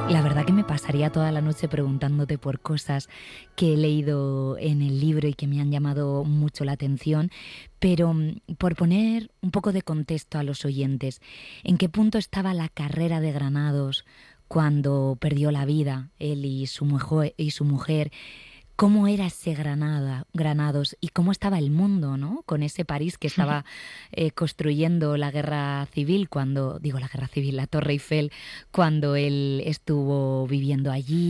La verdad que me pasaría toda la noche preguntándote por cosas que he leído en el libro y que me han llamado mucho la atención, pero por poner un poco de contexto a los oyentes, ¿en qué punto estaba la carrera de Granados cuando perdió la vida él y su mujer? ¿Cómo era ese Granados y cómo estaba el mundo, ¿no? Con ese París que estaba construyendo la guerra civil, la guerra civil, la Torre Eiffel, cuando él estuvo viviendo allí.